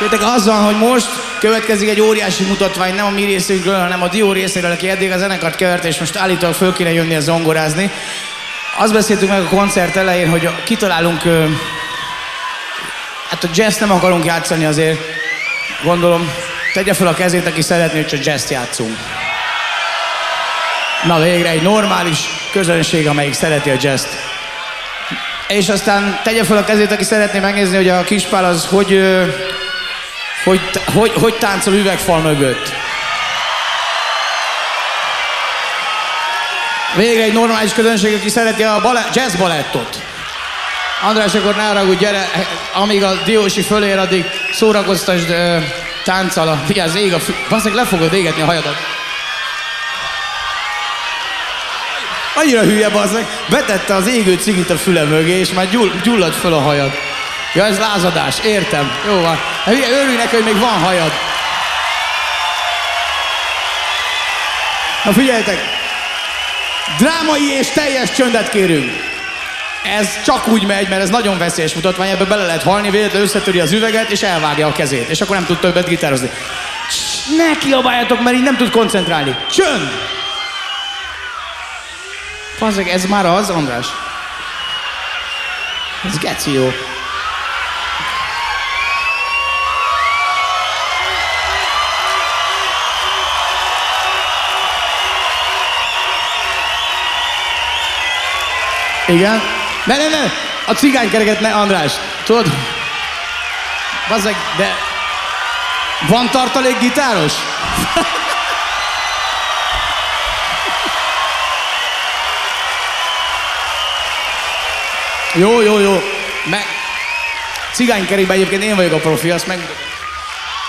Kértek, az van, hogy most következik egy óriási mutatvány, nem a mi részünkről, hanem a Dió részéről, aki eddig a zenekart keverte, és most állítólag föl kéne jönni a zongorázni. Azt beszéltük meg a koncert elején, hogy kitalálunk... Hát a jazz nem akarunk játszani azért, gondolom, tegye fel a kezét, aki szeretné, hogy csak jazz játszunk. Na végre egy normális közönség, amelyik szereti a jazzt. És aztán tegye fel a kezét, aki szeretné megnézni, hogy a Kispál az hogy táncol üvegfal mögött. Végre egy normális közönség, aki szereti a jazz balettot. András, akkor ne haragudj, gyere, amíg a Diósi fölér, addig szórakoztasd tánccal. Figyelj, ég a valószínűleg le fogod égetni a hajadat. Annyira hülye, bazzeg, betette az égő cigit a füle mögé, és már gyulladt föl a hajad. Ja, ez lázadás, értem. Jó van. Hát hülye, örülj neki, hogy még van hajad. Na figyeljetek! Drámai és teljes csöndet kérünk. Ez csak úgy megy, mert ez nagyon veszélyes mutatvány, ebbe bele lehet halni, véletlenül összetöri az üveget, és elvágja a kezét. És akkor nem tud többet gitározni. Ne kiabáljatok, mert így nem tud koncentrálni. Csönd! Pazzeg, ez már az, András? Ez geci jó. Igen? Ne! A cigánykereket ne, András. Tudod? Bazzeg, de... Van tartalék gitáros? Jó. Cigánykerékben egyébként én vagyok a profi, azt megmutatom.